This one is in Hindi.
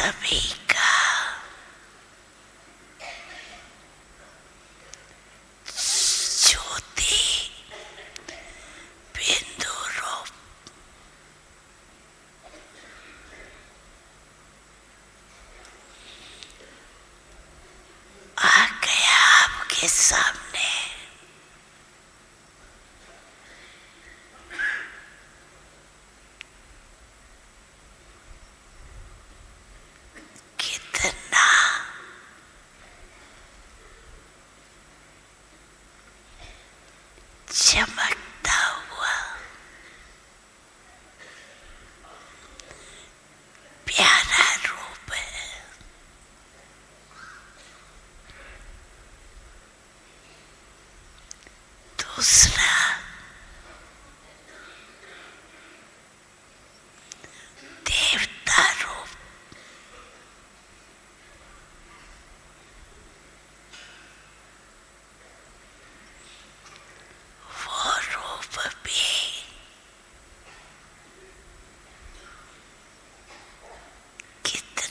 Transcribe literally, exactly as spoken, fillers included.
सभी का ज्योति बिंदु रूप आ गया आपके सामने। कितना चमकता हुआ प्यारा रूप है। तो उस